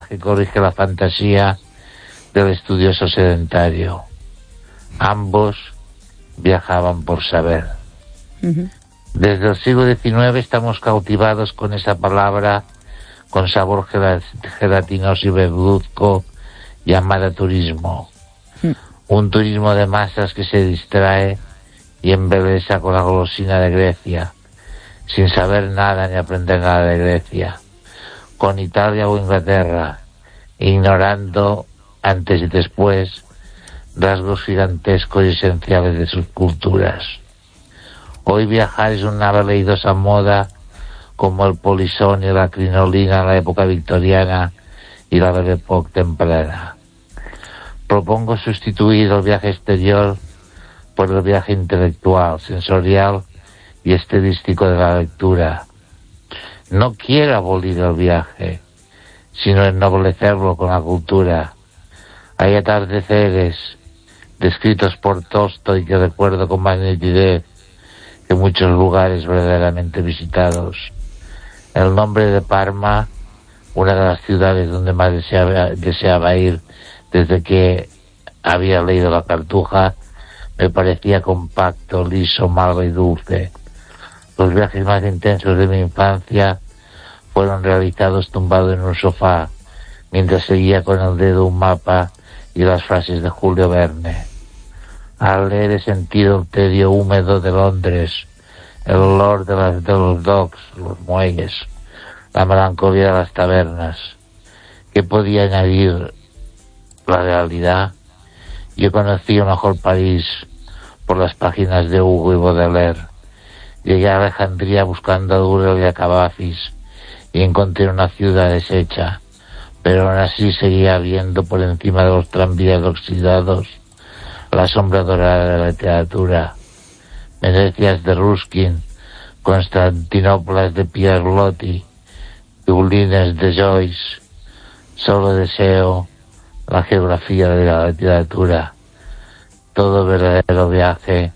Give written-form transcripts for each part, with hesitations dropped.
viaje corrige la fantasía del estudioso sedentario. Ambos viajaban por saber. Desde el siglo XIX estamos cautivados con esa palabra con sabor gelatinoso y verduzco llamada turismo. Un turismo de masas que se distrae y embelesa con la golosina de Grecia, sin saber nada ni aprender nada de Grecia, con Italia o Inglaterra, ignorando antes y después rasgos gigantescos y esenciales de sus culturas. Hoy viajar es una veleidosa moda como el polisón y la crinolina en la época victoriana y la Belle Époque temprana. Propongo sustituir el viaje exterior por el viaje intelectual, sensorial y estilístico de la lectura. No quiero abolir el viaje, sino ennoblecerlo con la cultura. Hay atardeceres descritos por Tolstoy que recuerdo con más nitidez que muchos lugares verdaderamente visitados. El nombre de Parma, una de las ciudades donde más deseaba ir desde que había leído La Cartuja, me parecía compacto, liso, malo y dulce. Los viajes más intensos de mi infancia fueron realizados tumbado en un sofá, mientras seguía con el dedo un mapa y las frases de Julio Verne. Al leer he sentido el tedio húmedo de Londres, el olor de los docks, los muelles, la melancolía de las tabernas. ¿Qué podía añadir la realidad? Yo conocí un mejor París por las páginas de Hugo y Baudelaire. Llegué a Alejandría buscando a Durrell y a Cavafis y encontré una ciudad deshecha, pero aún así seguía viendo por encima de los tranvías oxidados la sombra dorada de la literatura. Venecias de Ruskin, Constantinoplas de Pierre Loti, Dublines de Joyce. Solo deseo la geografía de la literatura. Todo verdadero viaje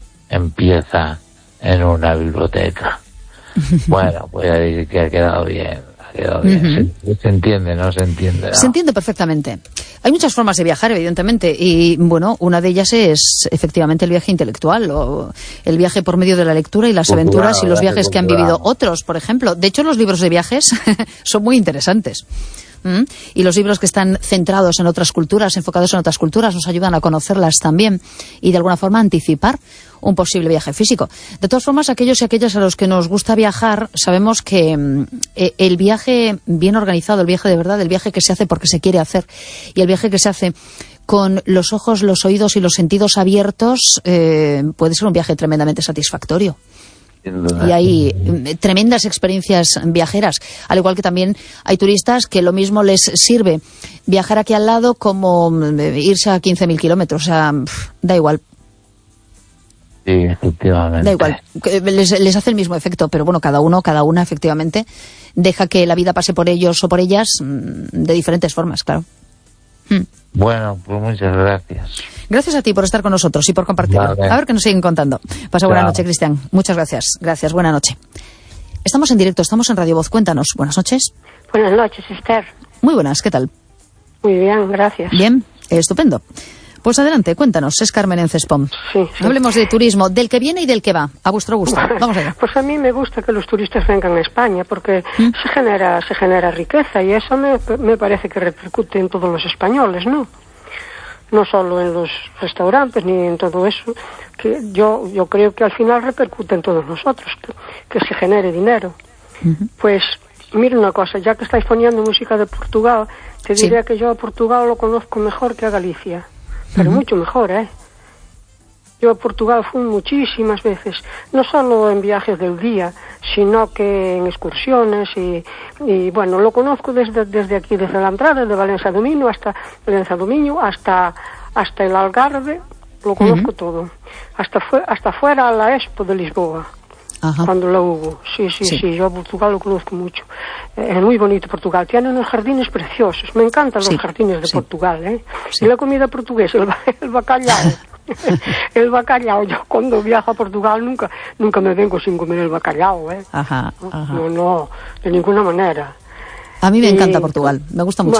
empieza en una biblioteca. Bueno, voy a decir que ha quedado bien. Se entiende, ¿no? Se entiende, ¿no? Se entiende perfectamente. Hay muchas formas de viajar, evidentemente, y bueno, una de ellas es efectivamente el viaje intelectual, o el viaje por medio de la lectura y las aventuras y los viajes que han vivido otros, por ejemplo. De hecho, los libros de viajes son muy interesantes. Y los libros que están centrados en otras culturas, enfocados en otras culturas, nos ayudan a conocerlas también y de alguna forma anticipar un posible viaje físico. De todas formas, aquellos y aquellas a los que nos gusta viajar, sabemos que el viaje bien organizado, el viaje de verdad, el viaje que se hace porque se quiere hacer y el viaje que se hace con los ojos, los oídos y los sentidos abiertos, puede ser un viaje tremendamente satisfactorio. Y hay tremendas experiencias viajeras, al igual que también hay turistas que lo mismo les sirve viajar aquí al lado como irse a 15.000 kilómetros, o sea, da igual. Sí, efectivamente. Da igual, les hace el mismo efecto, pero bueno, cada una efectivamente deja que la vida pase por ellos o por ellas de diferentes formas, claro. Bueno, pues muchas gracias. Gracias a ti por estar con nosotros y por compartirlo. Vale. A ver qué nos siguen contando. Pasa buena noche, Cristian. Muchas gracias. Gracias, buena noche. Estamos en directo, estamos en Radio Voz. Cuéntanos. Buenas noches. Buenas noches, Esther. Muy buenas, ¿qué tal? Muy bien, gracias. Bien, estupendo. Pues adelante, cuéntanos. Es Carmen en Cespón. Sí. Hablemos de turismo, del que viene y del que va, a vuestro gusto. Vamos allá. Pues a mí me gusta que los turistas vengan a España porque se genera riqueza y eso me parece que repercute en todos los españoles, ¿no? No solo en los restaurantes ni en todo eso, que yo creo que al final repercute en todos nosotros, que se genere dinero. Pues mira una cosa, ya que estáis poniendo música de Portugal, te diré que yo a Portugal lo conozco mejor que a Galicia, pero mucho mejor, ¿eh? Yo a Portugal fui muchísimas veces, no solo en viajes del día, sino que en excursiones y bueno, lo conozco desde aquí, desde la entrada de Valencia do Miño hasta el Algarve, lo conozco todo, hasta fuera a la Expo de Lisboa. Ajá. Cuando la hubo. Sí, yo a Portugal lo conozco mucho. Es muy bonito Portugal. Tiene unos jardines preciosos. Me encantan los jardines de Portugal, ¿eh? Sí. Y la comida portuguesa, el bacalhau. El bacalhau. Yo cuando viajo a Portugal nunca me vengo sin comer el bacalhau, ¿eh? Ajá. No, de ninguna manera. A mí me encanta Portugal. Me gusta mucho.